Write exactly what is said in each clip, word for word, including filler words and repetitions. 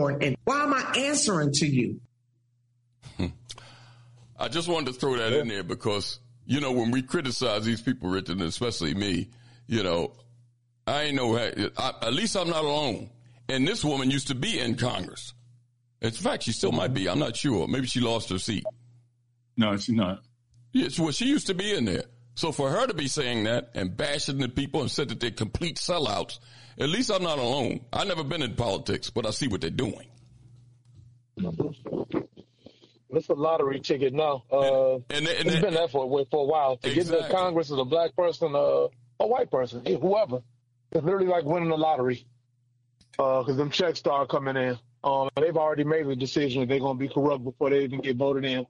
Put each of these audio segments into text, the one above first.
important. And why am I answering to you? I just wanted to throw that yeah. in there because, you know, when we criticize these people, Richard, and especially me, you know, I ain't know, I, at least I'm not alone. And this woman used to be in Congress. In fact, she still might be. I'm not sure. Maybe she lost her seat. No, she's not. Yes, well, she used to be in there. So for her to be saying that and bashing the people and said that they're complete sellouts, at least I'm not alone. I've never been in politics, but I see what they're doing. It's a lottery ticket now. Uh, and, and, and, it's been that for, for a while. To exactly. get to Congress as a black person, uh, a white person, whoever. It's literally like winning the lottery. Because uh, them checks start coming in. Um, they've already made the decision that they're going to be corrupt before they even get voted in.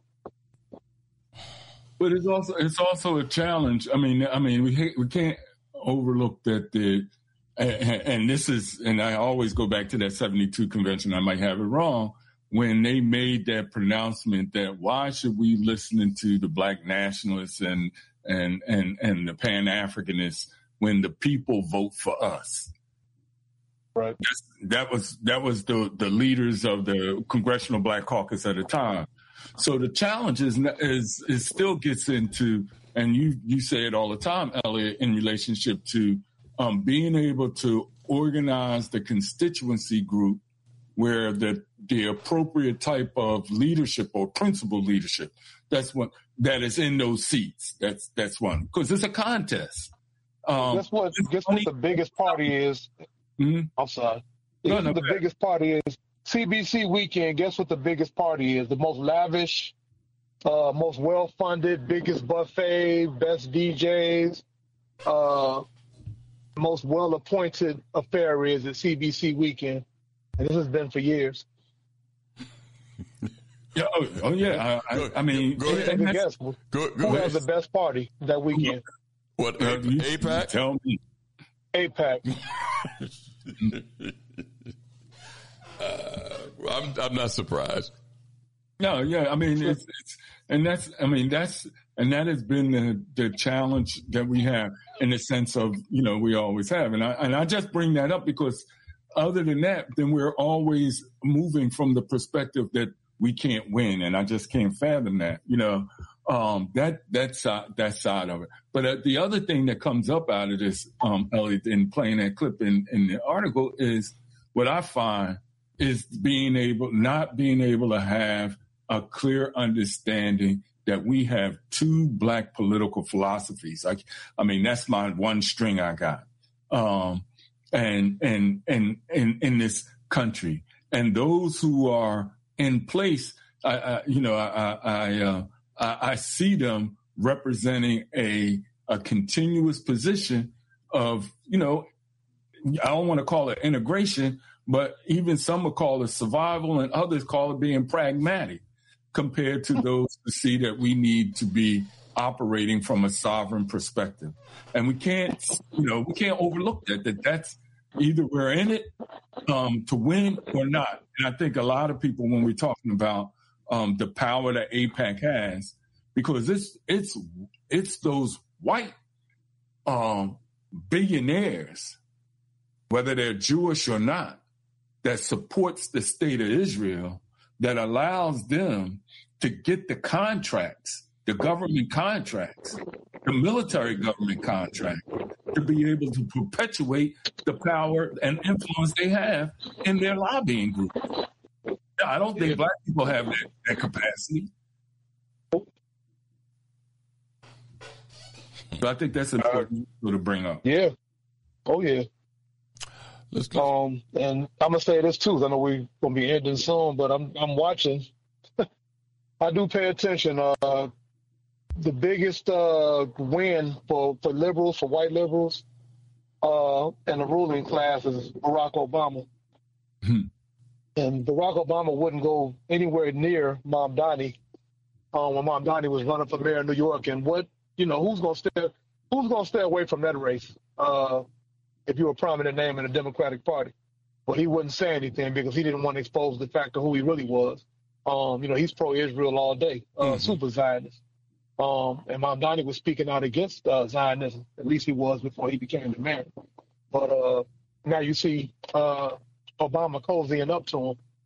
But it's also it's also a challenge. I mean, I mean, we we can't overlook that the and, and this is and I always go back to that seventy-two convention. I might have it wrong when they made that pronouncement that why should we listen to the black nationalists and and and and the Pan-Africanists when the people vote for us. Right. That's, that was that was the the leaders of the Congressional Black Caucus at the time. So the challenge is is is still gets into, and you you say it all the time, Elliot, in relationship to um, being able to organize the constituency group where the the appropriate type of leadership or principal leadership that's what that is in those seats. That's that's one because it's a contest. Um, guess what? Guess what the biggest party is. Mm-hmm. I'm sorry. No, no, the bad. biggest party is C B C weekend. Guess what the biggest party is? The most lavish, uh, most well-funded, biggest buffet, best D Js, uh, most well-appointed affair is at C B C weekend, and this has been for years. yeah, oh, oh yeah. I, I, I mean, go ahead. Take a guess. Go, go Who ahead. has the best party that weekend? What? Uh, AIPAC? Tell me. AIPAC. uh, I'm I'm not surprised. No, yeah, I mean it's, it's and that's I mean that's and that has been the the challenge that we have in the sense of you know we always have and I and I just bring that up because other than that then we're always moving from the perspective that we can't win and I just can't fathom that you know. Um, that that side that side of it, but uh, the other thing that comes up out of this, um, Elliot, in playing that clip in, in the article is what I find is being able, not being able to have a clear understanding that we have two black political philosophies. Like, I mean, that's my one string I got, um, and and and in in this country, and those who are in place, I, I you know, I I. I uh, I see them representing a a continuous position of, you know, I don't want to call it integration, but even some would call it survival and others call it being pragmatic compared to those who see that we need to be operating from a sovereign perspective. And we can't, you know, we can't overlook that, that that's either we're in it um, to win or not. And I think a lot of people, when we're talking about Um, the power that AIPAC has, because it's it's it's those white um, billionaires, whether they're Jewish or not, that supports the state of Israel, that allows them to get the contracts, the government contracts, the military government contract, to be able to perpetuate the power and influence they have in their lobbying group. I don't think black people have that, that capacity. So I think that's important uh, to bring up. Yeah. Oh, yeah. Let's go. Um, and I'm going to say this, too. I know we're going to be ending soon, but I'm I'm watching. I do pay attention. Uh, the biggest uh, win for, for liberals, for white liberals, uh, and the ruling class is Barack Obama. Hmm. And Barack Obama wouldn't go anywhere near Mamdani um, when Mamdani was running for mayor of New York. And what, you know, who's going to stay, who's going to stay away from that race uh, if you're a prominent name in the Democratic Party? Well, he wouldn't say anything because he didn't want to expose the fact of who he really was. Um, you know, he's pro-Israel all day, uh, mm-hmm. super Zionist. Um, and Mamdani was speaking out against uh, Zionism. At least he was before he became the mayor. But uh, now you see uh, Obama cozying up to him.